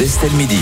d'Estelle Midi.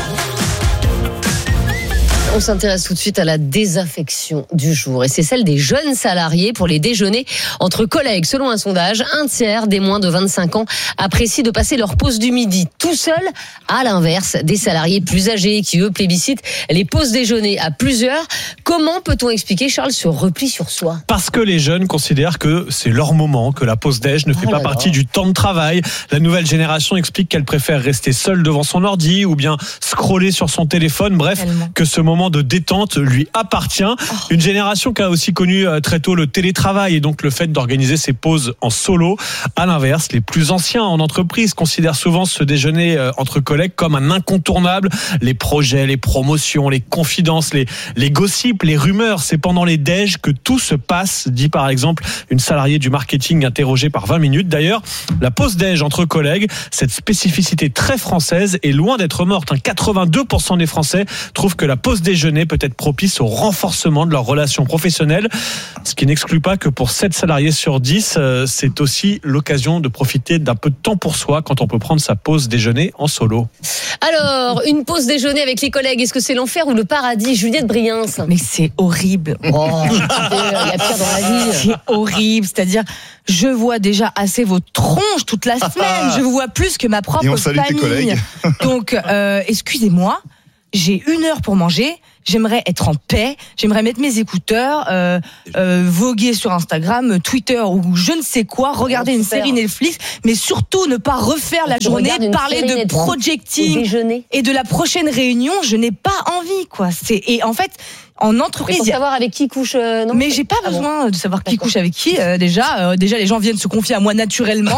On s'intéresse tout de suite à la désaffection du jour et c'est celle des jeunes salariés pour les déjeuners entre collègues. Selon un sondage, un tiers des moins de 25 ans apprécient de passer leur pause du midi tout seul, à l'inverse des salariés plus âgés qui eux plébiscitent les pauses déjeuner à plusieurs. Comment peut-on expliquer, Charles, ce repli sur soi ? Parce que les jeunes considèrent que c'est leur moment, que la pause déj ne fait pas partie du temps de travail. La nouvelle génération explique qu'elle préfère rester seule devant son ordi ou bien scroller sur son téléphone. Bref, que ce moment de détente lui appartient. Une génération qui a aussi connu très tôt le télétravail et donc le fait d'organiser ses pauses en solo. À l'inverse, les plus anciens en entreprise considèrent souvent ce déjeuner entre collègues comme un incontournable. Les projets, les promotions, les confidences, les gossips, les rumeurs, c'est pendant les déj que tout se passe, dit par exemple une salariée du marketing interrogée par 20 minutes. D'ailleurs, la pause déj entre collègues, cette spécificité très française est loin d'être morte. 82% des Français trouvent que la pause déjeuner peut être propice au renforcement de leur relation professionnelle, ce qui n'exclut pas que pour 7 salariés sur 10, c'est aussi l'occasion de profiter d'un peu de temps pour soi quand on peut prendre sa pause déjeuner en solo. Alors, une pause déjeuner avec les collègues, est-ce que c'est l'enfer ou le paradis ? Juliette Briens. Mais c'est horrible. Oh, il y a pire dans la vie. C'est horrible, c'est-à-dire je vois déjà assez vos tronches toute la semaine, je vous vois plus que ma propre famille. Donc, excusez-moi, j'ai 1 heure pour manger. J'aimerais être en paix, j'aimerais mettre mes écouteurs, voguer sur Instagram, Twitter ou je ne sais quoi, regarder une série Netflix, mais surtout ne pas refaire la journée, parler de projecting et de la prochaine réunion. Je n'ai pas envie, quoi. Et en fait, en entreprise, pour savoir avec qui couche. Non, mais j'ai pas besoin de savoir qui couche avec qui. Déjà, les gens viennent se confier à moi naturellement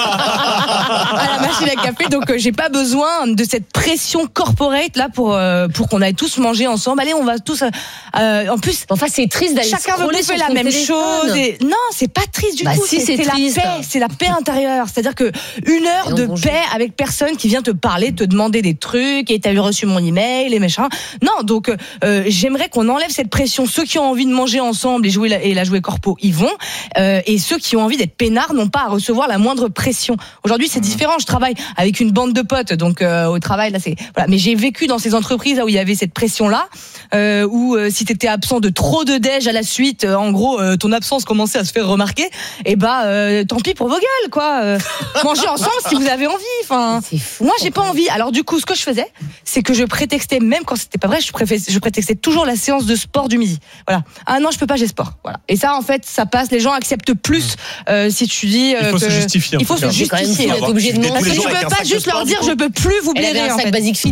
à la machine à café, donc j'ai pas besoin de cette pression corporate là pour qu'on aille tous manger ensemble. Allez, on va tous. En plus, enfin, c'est triste d'aller chacun veut bouffer la même chose. Non, c'est pas triste du tout. Si, c'est triste. La paix, c'est la paix intérieure. C'est-à-dire que 1 heure de paix avec personne qui vient te parler, te demander des trucs et t'as reçu mon email et machin. Non, donc j'aimerais qu'on enlève cette pression. Ceux qui ont envie de manger ensemble et jouer la jouer corpo, ils vont. Et ceux qui ont envie d'être peinards n'ont pas à recevoir la moindre pression. Aujourd'hui, c'est différent. Je travaille avec une bande de potes, donc au travail là, c'est voilà. Mais j'ai vécu dans ces entreprises là où il y avait cette pression là. Où si t'étais absent de trop de déj à la suite, en gros ton absence commençait à se faire remarquer, et tant pis pour vos gueules, quoi. Mangez ensemble si vous avez envie. Enfin, moi j'ai pas envie. Alors du coup, ce que je faisais, c'est que je prétextais, même quand c'était pas vrai, je prétextais toujours la séance de sport du midi. Voilà. Ah non, je peux pas, j'ai sport. Voilà. Et ça, en fait, ça passe. Les gens acceptent plus si tu dis. Il faut se justifier. Il faut se justifier. Quand même, obligé de parce que tu peux pas juste leur dire je peux plus vous blairer. Elle avait un sac Basic Fit.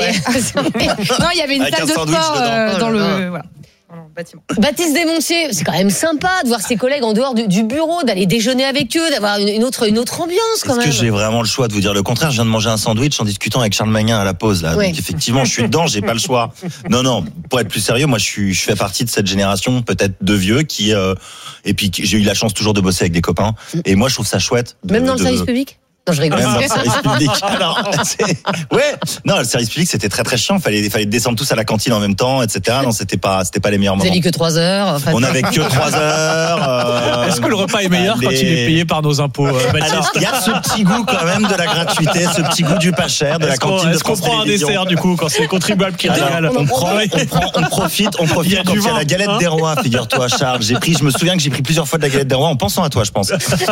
Non, il y avait une salle de sport dans le bâtiment. Baptiste Desmontiers, c'est quand même sympa de voir ses collègues en dehors du bureau, d'aller déjeuner avec eux, d'avoir une autre ambiance quand même. Est-ce que j'ai vraiment le choix de vous dire le contraire ? Je viens de manger un sandwich en discutant avec Charles Magnin à la pause là. Ouais. Donc effectivement, je suis dedans, j'ai pas le choix. Non, pour être plus sérieux, moi je fais partie de cette génération peut-être de vieux qui et puis j'ai eu la chance toujours de bosser avec des copains et moi je trouve ça chouette. Même dans le service public ? Non, je rigole. Même dans le service public. Alors, non, le service public c'était très très chiant. Fallait descendre tous à la cantine en même temps, etc. Non, c'était pas les meilleurs moments. Vous avez que 3 heures. On avait que 3 heures. Est-ce que le repas est meilleur quand il est payé par nos impôts, Baptiste ? Alors, il y a ce petit goût quand même de la gratuité, ce petit goût du pas cher de la cantine de France Télévisions. Est-ce qu'on prend un dessert du coup quand c'est les contribuables qui régalent ? On profite quand il y a la galette des rois. Figure-toi, Charles. Je me souviens que j'ai pris plusieurs fois de la galette des rois en pensant à toi, je pense.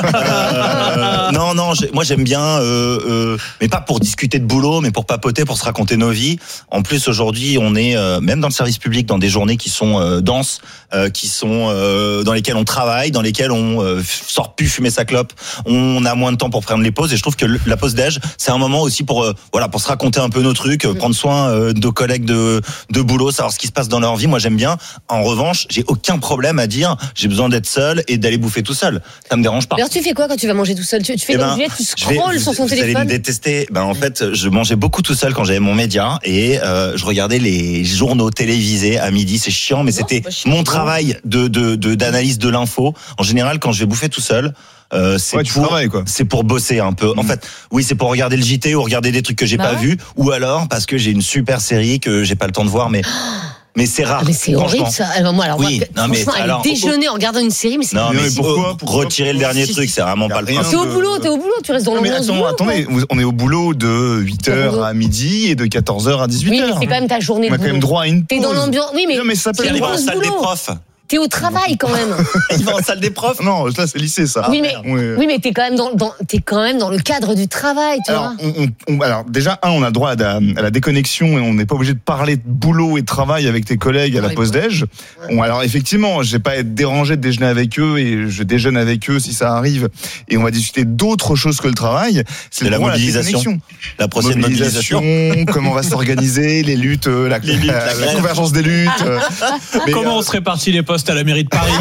Non, moi j'aime bien, mais pas pour discuter de boulot, mais pour papoter, pour se raconter nos vies. En plus, aujourd'hui, on est même dans le service public, dans des journées qui sont denses, qui sont dans lesquelles on travaille, dans lesquelles on sort plus fumer sa clope. On a moins de temps pour prendre les pauses, et je trouve que la pause déj, c'est un moment aussi pour se raconter un peu nos trucs, prendre soin de nos collègues de boulot, savoir ce qui se passe dans leur vie. Moi, j'aime bien. En revanche, j'ai aucun problème à dire j'ai besoin d'être seul et d'aller bouffer tout seul. Ça me dérange pas. Alors, tu fais quoi quand tu vas manger tout seul ? Tu fais tu scrolles sur son téléphone. Vous allez me détester. En fait, je mangeais beaucoup tout seul quand j'avais mon média et je regardais les journaux télévisés à midi. C'est chiant, mais c'était mon travail d'analyse de l'info. En général, quand je vais bouffer tout seul, c'est pour bosser un peu. En fait, oui, c'est pour regarder le JT ou regarder des trucs que j'ai pas vus, ou alors parce que j'ai une super série que j'ai pas le temps de voir, mais Mais c'est rare. Mais c'est horrible ça. Moi, alors, oui, franchement, aller déjeuner en regardant une série, mais c'est. Non, mais pourquoi retirer le dernier truc, c'est vraiment pas le principe. T'es au boulot, tu restes dans l'ambiance du boulot. Attendez, on est au boulot de 8h à midi et de 14h à 18h. Oui, mais c'est quand même ta journée de boulot. On a quand même droit à une pause. T'es dans l'ambiance. Oui, mais ça peut aller voir la salle des profs. T'es au travail quand même. Il va en salle des profs. Non, là c'est lycée ça. Oui, mais t'es quand même dans le cadre du travail, tu vois. Alors déjà on a le droit à la déconnexion et on n'est pas obligé de parler de boulot et de travail avec tes collègues à la pause déj. Bon, alors effectivement, j'ai pas à être dérangé de déjeuner avec eux et je déjeune avec eux si ça arrive et on va discuter d'autres choses que le travail. C'est la mobilisation. La prochaine mobilisation. Comment on va s'organiser, les luttes, la convergence des luttes. Comment on se répartit les postes à la mairie de Paris.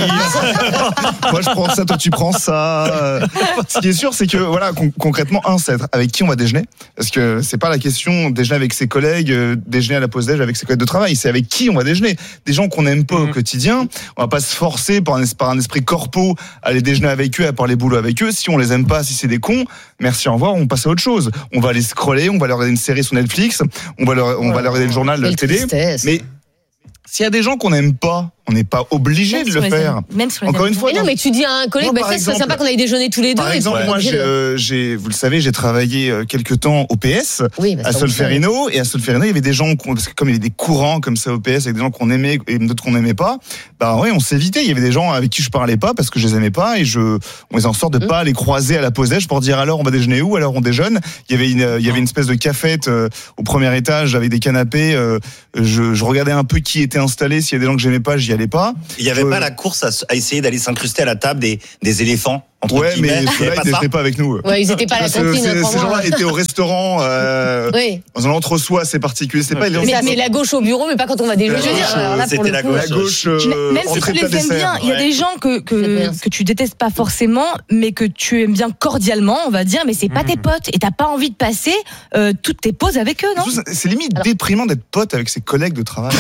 Moi je prends ça, toi tu prends ça. Ce qui est sûr, c'est que voilà, concrètement, c'est avec qui on va déjeuner. Parce que c'est pas la question de déjeuner avec ses collègues, déjeuner à la pause déj avec ses collègues de travail. C'est avec qui on va déjeuner. Des gens qu'on n'aime pas au quotidien, on va pas se forcer par un esprit corpo à aller déjeuner avec eux, à parler boulot avec eux. Si on les aime pas, si c'est des cons, merci, au revoir, on passe à autre chose. On va aller scroller, on va leur regarder une série sur Netflix, on va leur regarder le journal, la télé. Mais s'il y a des gens qu'on n'aime pas, on n'est pas obligé de le faire. Même sur les Encore une fois. Mais non, mais tu dis à un collègue, c'est sympa qu'on aille déjeuner tous les deux. Par exemple, moi, vous le savez, j'ai travaillé quelques temps au PS, à Solferino, et à Solferino, il y avait des gens, parce que comme il y avait des courants comme ça au PS, avec des gens qu'on aimait et d'autres qu'on n'aimait pas, on s'évitait. Il y avait des gens avec qui je parlais pas parce que je les aimais pas, et on faisait en sorte de pas les croiser à la pause déj pour dire alors on va déjeuner où, alors on déjeune. Il y avait une espèce de cafette au premier étage avec des canapés. Je regardais un peu qui était installé. S'il y a des gens que j'aimais pas, j'y allais pas. Il y avait pas la course à essayer d'aller s'incruster à la table des éléphants. Ouais, mais ceux-là, ils n'étaient pas avec nous. Ouais, ils étaient pas à la cantine. Ces gens-là étaient au restaurant, dans un entre-soi assez particulier. C'est pas mais la gauche au bureau, mais pas quand on va déjeuner. C'était la gauche. Même si tu les aimes bien, il y a des gens que tu détestes pas forcément, mais que tu aimes bien cordialement, on va dire, mais c'est pas tes potes et t'as pas envie de passer toutes tes pauses avec eux, non? C'est limite déprimant d'être pote avec ses collègues de travail.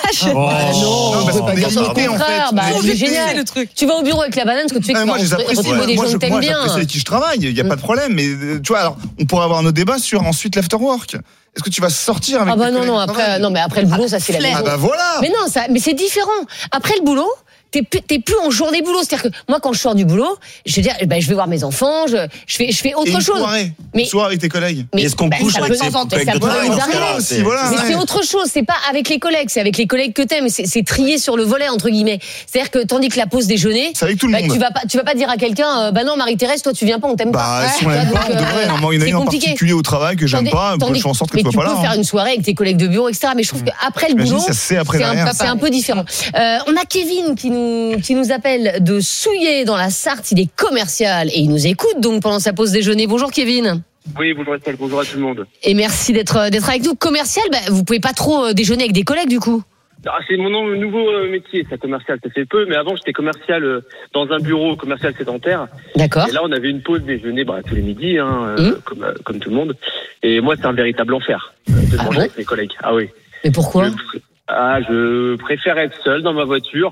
Non, parce qu'on est limité en fait. C'est génial le truc. Tu vas au bureau avec la banane, parce que tu sais que moi, j'apprécie avec qui je travaille, il n'y a pas de problème, mais tu vois, alors, on pourrait avoir nos débats sur ensuite l'afterwork. Est-ce que tu vas sortir avec mais après le boulot, ça c'est la maison. Voilà. Mais c'est différent. Après le boulot, t'es plus en journée boulot. C'est-à-dire que moi, quand je sors du boulot, je veux dire, je vais voir mes enfants, je fais autre chose. Une soirée avec tes collègues. Mais est-ce qu'on couche avec ses collègues de travail? Mais c'est autre chose. C'est pas avec les collègues, c'est avec les collègues que t'aimes. C'est trié sur le volet entre guillemets. C'est-à-dire que tandis que la pause déjeuner, c'est avec tout le monde. Tu vas pas dire à quelqu'un, non Marie-Thérèse, toi tu viens pas, on t'aime pas. Si on aime pas, on devrait. Il y en a une en particulier au travail que j'aime pas. Je fais en sorte que tu sois pas là. Tu peux faire une soirée avec tes collègues de bureau, etc. Mais je trouve qu'après le boulot, c'est un peu différent. On a Kevin qui nous appelle de Souillé dans la Sarthe. Il est commercial et il nous écoute donc pendant sa pause déjeuner. Bonjour Kevin. Oui, bonjour Estelle, bonjour à tout le monde. Et merci d'être avec nous. Commercial, vous pouvez pas trop déjeuner avec des collègues du coup? C'est mon nouveau métier, ça, commercial, ça fait peu, mais avant j'étais commercial dans un bureau commercial sédentaire. D'accord. Et là on avait une pause déjeuner tous les midis, comme tout le monde. Et moi c'est un véritable enfer de manger avec mes collègues. Ah oui. Mais pourquoi? Je préfère être seul dans ma voiture.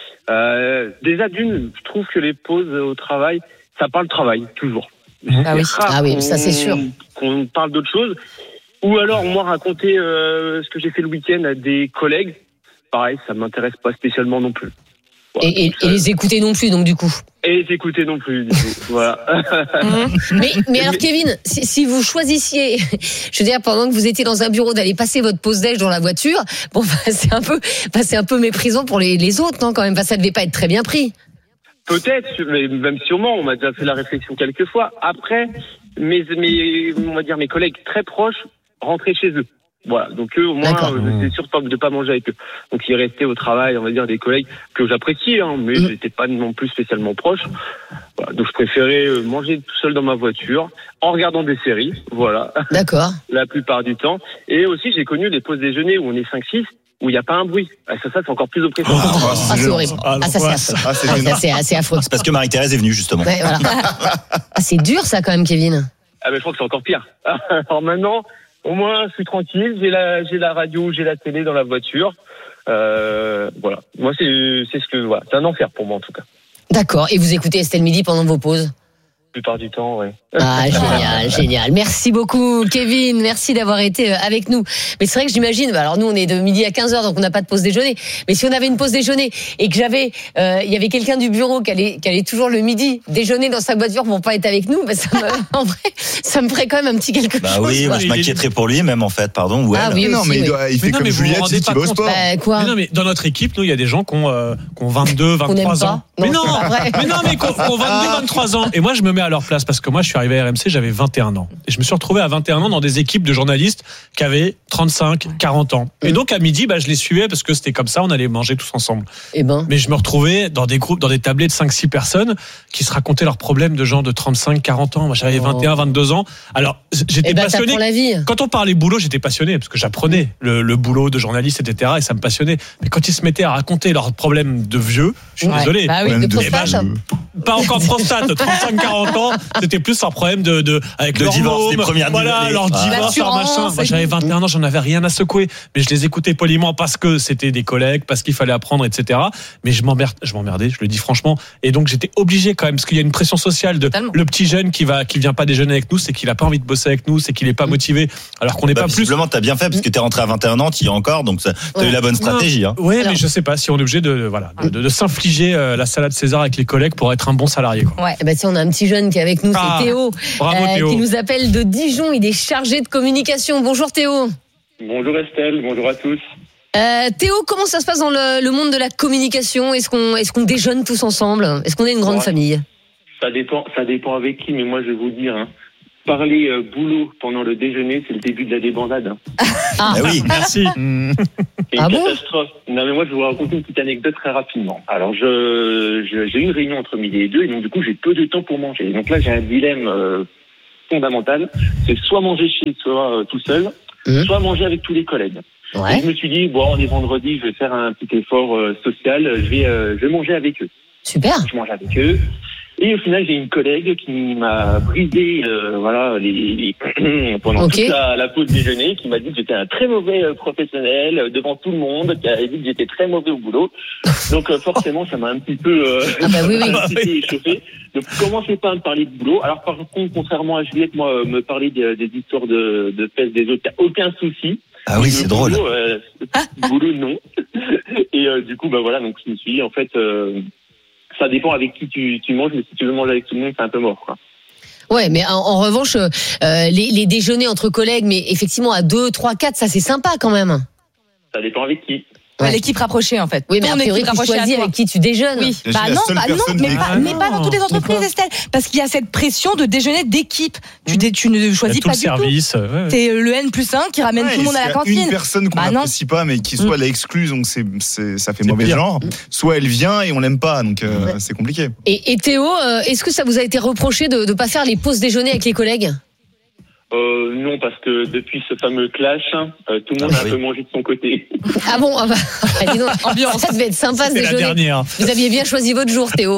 Déjà d'une, je trouve que les pauses au travail, ça parle travail, toujours. Ah oui, ça c'est sûr. Qu'on parle d'autre chose. Ou alors, moi, raconter ce que j'ai fait le week-end à des collègues, pareil, ça m'intéresse pas spécialement non plus. Voilà, et les écouter non plus, donc du coup. Et les écouter non plus, du coup. Voilà. mais alors, Kevin, si vous choisissiez, je veux dire, pendant que vous étiez dans un bureau, d'aller passer votre pause déj dans la voiture, c'est un peu méprisant pour les autres, non, quand même. Ça devait pas être très bien pris. Peut-être, mais même sûrement, on m'a déjà fait la réflexion quelques fois. Après, on va dire mes collègues très proches rentraient chez eux. Voilà, donc eux, au moins, c'est sûr de pas manger avec eux. Donc ils restaient au travail, on va dire, des collègues que j'apprécie, mais j'étais pas non plus spécialement proche. Voilà, donc je préférais manger tout seul dans ma voiture, en regardant des séries, voilà. D'accord. La plupart du temps. Et aussi, j'ai connu les pauses déjeuner où on est 5-6, où il n'y a pas un bruit. Ça c'est encore plus oppressant. C'est horrible. C'est assez affreux. C'est parce que Marie-Thérèse est venue, justement. Ouais, voilà. C'est dur, ça, quand même, Kevin. Mais je crois que c'est encore pire. Alors maintenant, au moins, je suis tranquille. J'ai la radio, j'ai la télé dans la voiture. Voilà. Moi, c'est un enfer pour moi, en tout cas. D'accord. Et vous écoutez Estelle Midi pendant vos pauses? plupart du temps, ouais. Ah, génial. Merci beaucoup, Kevin. Merci d'avoir été avec nous. Mais c'est vrai que j'imagine, alors nous, on est de midi à 15h, donc on n'a pas de pause déjeuner. Mais si on avait une pause déjeuner et que il y avait quelqu'un du bureau qui allait toujours le midi déjeuner dans sa voiture pour pas être avec nous, en vrai, ça me ferait quand même un petit quelque chose. Bah oui, moi je m'inquiéterais pour lui, même en fait, pardon. Ah oui, non, mais il fait comme Juliette, il dit au sport. Quoi? Mais non, mais dans notre équipe, nous, il y a des gens qui ont 22, 23 ans. Mais non, mais qui ont 22, 23 ans. Et moi, je me mets à leur place parce que moi, je suis arrivé à RMC, j'avais 21 ans. Et je me suis retrouvé à 21 ans dans des équipes de journalistes qui avaient 35, 40 ans. Et donc, à midi, je les suivais parce que c'était comme ça, on allait manger tous ensemble. Mais je me retrouvais dans des groupes, dans des tablés de 5-6 personnes qui se racontaient leurs problèmes de gens de 35, 40 ans. Moi, j'avais 21, 22 ans. Alors, j'étais passionné. Pour la vie. Quand on parlait boulot, j'étais passionné parce que j'apprenais le boulot de journaliste, etc. Et ça me passionnait. Mais quand ils se mettaient à raconter leurs problèmes de vieux, je suis désolé. Ah oui, de prostate. Pas encore prostate, 35-40 ans, c'était plus un problème avec le divorce, les premières leur divorce, leur machin. Moi, j'avais 21 ans, j'en avais rien à secouer, mais je les écoutais poliment parce que c'était des collègues, parce qu'il fallait apprendre, etc. Mais je m'emmerdais, je le dis franchement. Et donc j'étais obligé quand même, parce qu'il y a une pression sociale le petit jeune qui vient pas déjeuner avec nous, c'est qu'il a pas envie de bosser avec nous, c'est qu'il est pas motivé, alors qu'on n'est pas plus. Visiblement, t'as bien fait parce que t'es rentré à 21 ans, t'y es encore, donc t'as eu la bonne stratégie. Oui, mais je sais pas si on est obligé de s'infliger la salade César avec les collègues pour être un bon salarié. Quoi. Ouais, si on a un petit jeune qui est avec nous, c'est Théo, Théo, qui nous appelle de Dijon. Il est chargé de communication. Bonjour Théo. Bonjour Estelle, bonjour à tous. Théo, comment ça se passe dans le monde de la communication ? Est-ce qu'on déjeune tous ensemble ? Est-ce qu'on est une grande famille ? Ça dépend avec qui, mais moi je vais vous dire, parler boulot pendant le déjeuner, c'est le début de la débandade. Ah oui, merci. C'est une catastrophe. Non mais moi je vais vous raconter une petite anecdote très rapidement. Alors j'ai eu une réunion entre midi et 2 et donc du coup j'ai peu de temps pour manger. Donc là j'ai un dilemme fondamental, c'est soit manger chez soi tout seul, soit manger avec tous les collègues. Ouais. Et je me suis dit on est vendredi, je vais faire un petit effort social, je vais manger avec eux. Super. Je mange avec eux. Et au final, j'ai une collègue qui m'a brisé pendant toute la pause déjeuner, qui m'a dit que j'étais un très mauvais professionnel devant tout le monde, qui a dit que j'étais très mauvais au boulot. Donc forcément, ça m'a un petit peu échauffé. Donc commencez pas à me parler de boulot. Alors par contre, contrairement à Juliette, moi, me parler des histoires de fesses des autres, aucun souci. Ah oui, c'est drôle. Boulot, non. Et du coup, donc je me suis dit, en fait... ça dépend avec qui tu manges, mais si tu veux manger avec tout le monde, c'est un peu mort, quoi. Ouais, mais en revanche, les déjeuners entre collègues, mais effectivement à 2, 3, 4, ça c'est sympa quand même. Ça dépend avec qui. Ouais. L'équipe rapprochée en fait. Oui, mais a priori tu choisis avec qui tu déjeunes. Oui. Mais pas dans toutes les entreprises, Estelle, parce qu'il y a cette pression de déjeuner d'équipe. Tu ne choisis pas du service, tout. C'est le N+1 qui ramène tout le monde à la cantine. Une personne qu'on n'apprécie pas, mais qui soit elle est exclue, donc ça fait mauvais genre. Soit elle vient et on l'aime pas, donc c'est compliqué. Et Théo, est-ce que ça vous a été reproché de pas faire les pauses déjeuner avec les collègues ? Non, parce que depuis ce fameux clash, tout le monde a un peu mangé de son côté. Ah bon, dis donc, ambiance. Ça devait être sympa ce déjeuner. Vous aviez bien choisi votre jour, Théo.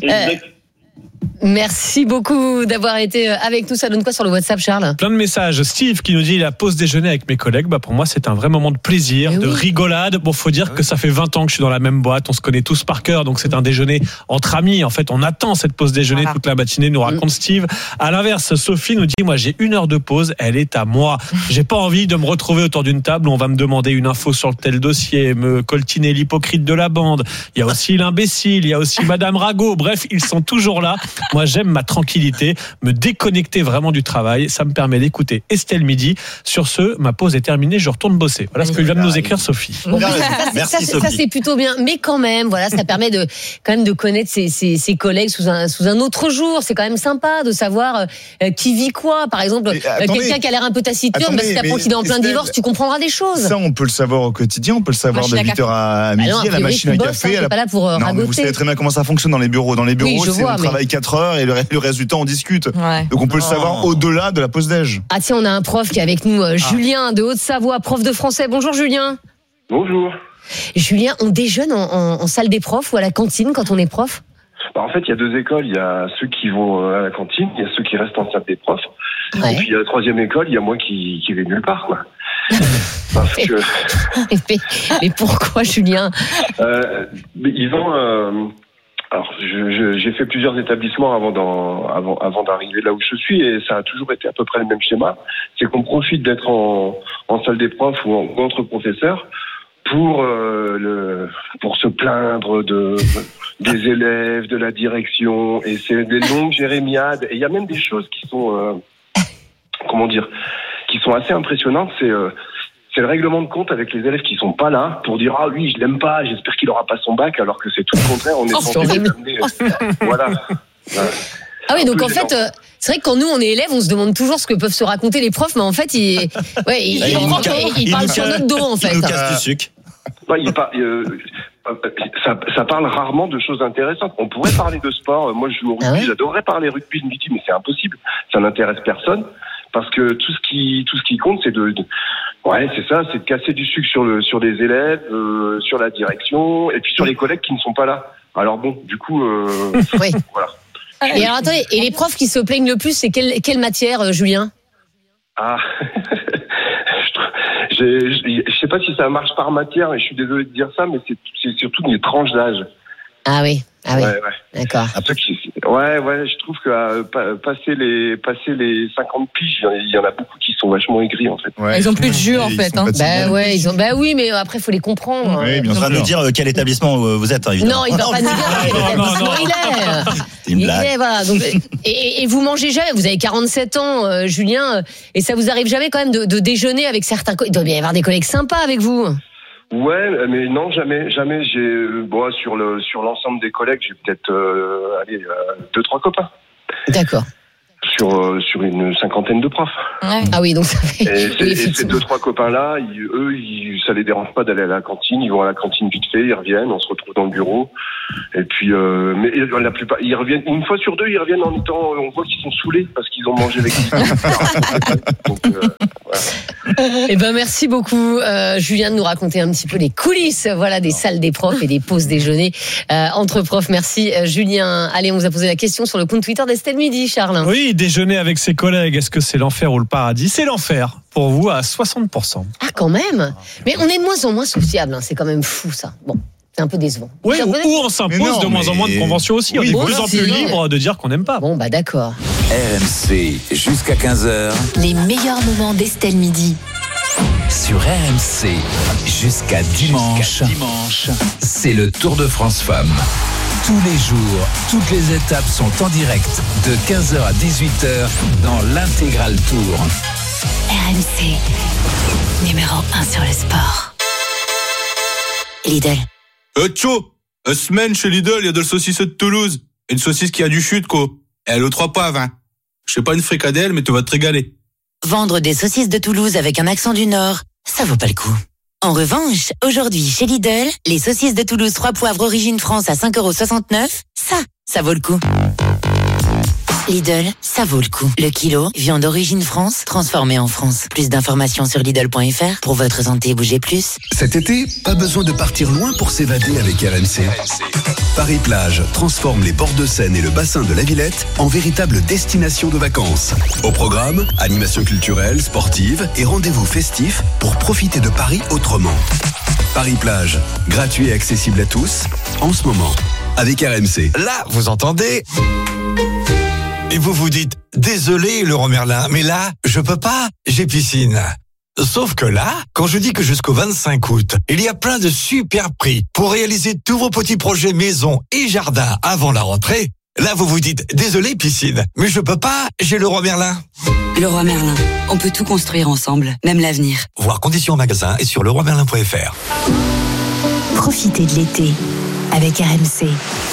Merci beaucoup d'avoir été avec nous. Ça donne quoi sur le WhatsApp, Charles ? Plein de messages. Steve qui nous dit la pause déjeuner avec mes collègues. Pour moi, c'est un vrai moment de plaisir, de rigolade. Bon, faut dire que ça fait 20 ans que je suis dans la même boîte. On se connaît tous par cœur. Donc, c'est un déjeuner entre amis. En fait, on attend cette pause déjeuner toute la matinée, nous raconte Steve. À l'inverse, Sophie nous dit, moi, j'ai 1 heure de pause. Elle est à moi. J'ai pas envie de me retrouver autour d'une table où on va me demander une info sur le tel dossier, me coltiner l'hypocrite de la bande. Il y a aussi l'imbécile. Il y a aussi Madame Rago. Bref, ils sont toujours là. Moi, j'aime ma tranquillité, me déconnecter vraiment du travail. Ça me permet d'écouter Estelle Midi. Sur ce, ma pause est terminée, je retourne bosser. Voilà ce que vient de nous écrire Sophie. Merci Sophie. Ça c'est plutôt bien, mais quand même, ça permet de connaître ses collègues sous un autre jour. C'est quand même sympa de savoir qui vit quoi. Par exemple, quelqu'un qui a l'air un peu taciturne, si t'apprends qu'il est en plein divorce, tu comprendras des choses. Ça, on peut le savoir au quotidien, on peut le savoir de 8h à midi, à la machine à café. T'es pas là pour ragoter. Vous savez très bien comment ça fonctionne dans les bureaux. Dans les bureaux, on travaille 4 heures et le reste du temps on discute. Donc on peut le savoir au-delà de la pause déj. Ah tiens, on a un prof qui est avec nous, Julien de Haute-Savoie, prof de français. Bonjour Julien. Bonjour. Julien, on déjeune en salle des profs ou à la cantine quand on est prof ? En fait, il y a 2 écoles. Il y a ceux qui vont à la cantine, il y a ceux qui restent en salle des profs. Et puis il y a la 3e école, il y a moi qui vais nulle part, quoi. Parce que... mais pourquoi Julien ? Ils ont Alors, j'ai fait plusieurs établissements avant d'arriver là où je suis, et ça a toujours été à peu près le même schéma. C'est qu'on profite d'être en salle des profs ou entre professeurs pour se plaindre des élèves, de la direction, et c'est des longues jérémiades. Et il y a même des choses qui sont qui sont assez impressionnantes. C'est le règlement de compte avec les élèves qui sont pas là pour dire lui je l'aime pas, j'espère qu'il aura pas son bac, alors que c'est tout le contraire. On est censé les amener. Voilà. Ah oui, donc en fait, c'est vrai que quand nous on est élèves, on se demande toujours ce que peuvent se raconter les profs, mais en fait ils parlent sur notre dos en fait. Ils nous cassent du sucre. Ça parle rarement de choses intéressantes. On pourrait parler de sport. Moi, je joue au rugby. J'adorerais parler rugby le midi, mais c'est impossible. Ça n'intéresse personne. Parce que tout ce qui compte, c'est c'est de casser du sucre sur les élèves, sur la direction, et puis sur les collègues qui ne sont pas là. Alors bon, du coup, voilà. Et alors attendez, et les profs qui se plaignent le plus, c'est quelle matière, Julien? Je sais pas si ça marche par matière, et je suis désolé de dire ça, mais c'est surtout des tranches d'âge. Ah oui. Ouais. D'accord. Je trouve que passer les 50 piges, il y en a beaucoup qui sont vachement aigris en fait. Ouais. Ils ont plus de jus en fait. Oui, mais après faut les comprendre. Oui, bien sûr. On va nous dire quel établissement vous êtes, évidemment. Non, il va pas nous dire quel établissement il est. C'est une blague. Voilà, donc, et vous mangez jamais. Vous avez 47 ans, Julien, et ça vous arrive jamais quand même de déjeuner avec certains. Il doit bien y avoir des collègues sympas avec vous. Ouais, mais non, jamais. J'ai sur l'ensemble des collègues, j'ai peut-être 2-3 copains. D'accord. Sur une cinquantaine de profs. Ouais. Ah oui, donc ça fait. Et ces 2-3 copains-là, ça les dérange pas d'aller à la cantine. Ils vont à la cantine vite fait, ils reviennent, on se retrouve dans le bureau. Et puis, mais la plupart, ils reviennent une fois sur deux, ils reviennent en étant, on voit qu'ils sont saoulés parce qu'ils ont mangé avec donc, voilà. Eh ben, merci beaucoup, Julien, de nous raconter un petit peu les coulisses, des salles des profs et des pauses déjeuner entre profs. Merci, Julien. Allez, on vous a posé la question sur le compte Twitter d'Estelle Midi, Charles. Oui, déjeuner avec ses collègues, est-ce que c'est l'enfer ou le paradis? C'est l'enfer, pour vous, à 60%. Ah, quand même. Mais on est de moins en moins sociable, c'est quand même fou, ça. Bon. C'est un peu décevant. Oui, ou on s'impose de moins en moins de conventions aussi. On est de plus en plus libre de dire qu'on n'aime pas. Bon, d'accord. RMC, jusqu'à 15h. Les meilleurs moments d'Estelle Midi. Sur RMC, jusqu'à dimanche, c'est le Tour de France Femmes. Tous les jours, toutes les étapes sont en direct de 15h à 18h dans l'intégral Tour. RMC, numéro 1 sur le sport. Lidl. Tcho, semaine chez Lidl, il y a de la saucisse de Toulouse. Une saucisse qui a du chute, quoi. Et elle est aux 3 poivres, hein. Je sais pas une fricadelle, mais tu vas te régaler. Vendre des saucisses de Toulouse avec un accent du Nord, ça vaut pas le coup. En revanche, aujourd'hui, chez Lidl, les saucisses de Toulouse 3 poivres origine France à 5,69 €, ça vaut le coup. Lidl, ça vaut le coup. Le kilo, viande d'origine France, transformée en France. Plus d'informations sur Lidl.fr. Pour votre santé, bougez plus. Cet été, pas besoin de partir loin pour s'évader avec RMC. Paris-Plage transforme les bords de Seine et le bassin de la Villette en véritable destination de vacances. Au programme, animation culturelle, sportive et rendez-vous festifs pour profiter de Paris autrement. Paris-Plage, gratuit et accessible à tous, en ce moment, avec RMC. Là, vous entendez ? Et vous vous dites, désolé Laurent Merlin, mais là, je peux pas, j'ai piscine. Sauf que là, quand je dis que jusqu'au 25 août, il y a plein de super prix pour réaliser tous vos petits projets maison et jardin avant la rentrée, là vous vous dites, désolé piscine, mais je peux pas, j'ai Leroy Merlin. Leroy Merlin, on peut tout construire ensemble, même l'avenir. Voir conditions en magasin et sur leroymerlin.fr. Profitez de l'été avec RMC.